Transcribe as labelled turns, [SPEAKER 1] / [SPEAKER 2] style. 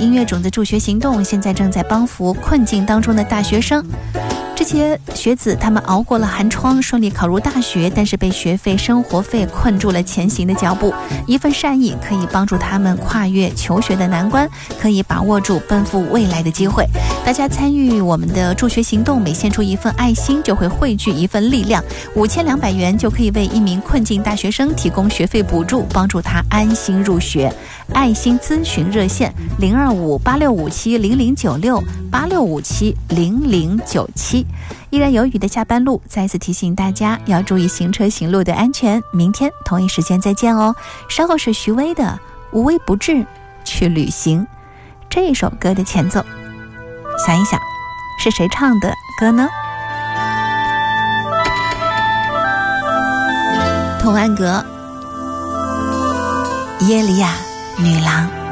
[SPEAKER 1] 音乐种子助学行动现在正在帮扶困境当中的大学生。这些学子他们熬过了寒窗，顺利考入大学，但是被学费、生活费困住了前行的脚步。一份善意可以帮助他们跨越求学的难关，可以把握住奔赴未来的机会。大家参与我们的助学行动，每献出一份爱心，就会汇聚一份力量。5200元就可以为一名困境大学生提供学费补助，帮助他安心入学。爱心咨询热线02586570096，86570097。依然有雨的下班路，再次提醒大家要注意行车行路的安全。明天同一时间再见哦。稍后是徐薇的《无微不至去旅行》这一首歌的前奏，想一想是谁唱的歌呢？童安格，耶利亚女郎。